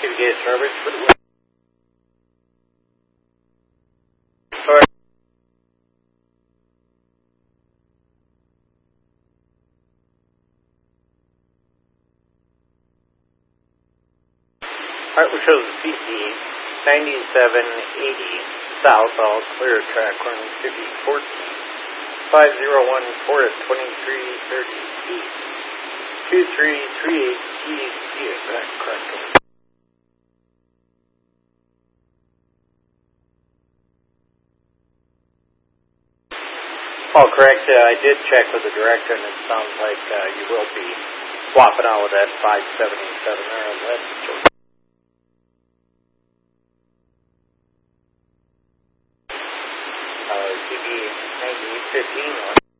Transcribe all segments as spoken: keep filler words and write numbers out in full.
Gate service for the west. Sorry. Alright, we'll show the C P ninety-seven eighty south, all clear track one fifty fourteen. five zero one four at twenty-three thirty east. two three three eight east, is that correct? All correct. Uh, I did check with the director, and it sounds like uh, you will be swapping out with that five seventy-seven there on that. Uh, C B nineteen fifteen.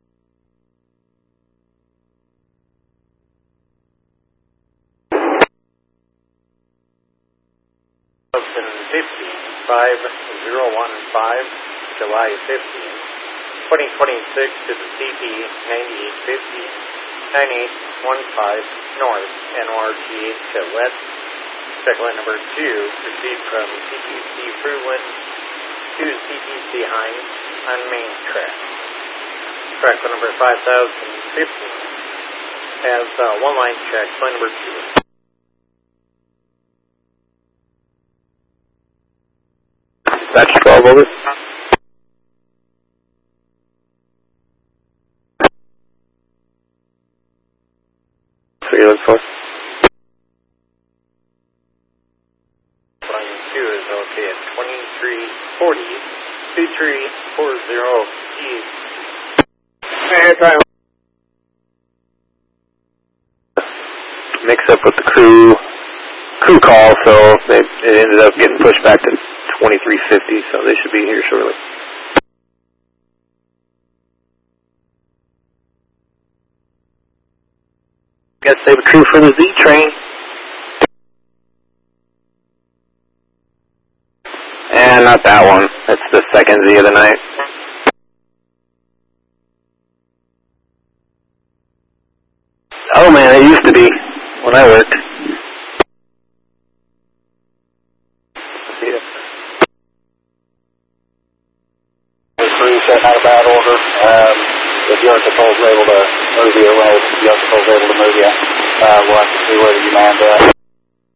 fifteen, five zero one five, July fifteenth. twenty twenty-six to the C P ninety-eight fifty, ninety-eight fifteen north, N O R T H to west. Check line number two, received from C P C Fruitland to C P C Hines on main track. Track line number five thousand fifteen has uh, one line check, line number two. That's twelve over. What are you looking for? Line two is okay at twenty-three forty, two three four zero east. Hey, try mix up with the crew crew call, so they, it ended up getting pushed back to twenty-three fifty, so they should be here shortly. Got to save a crew for the Z train. And not that one. That's the second Z of the night. Oh man, it used to be when I worked. See ya. The crew setting out of bad order. Um, if you aren't supposed to be able to move you away, if you aren't supposed to be able to move you, uh, we'll have to see whether you manned up.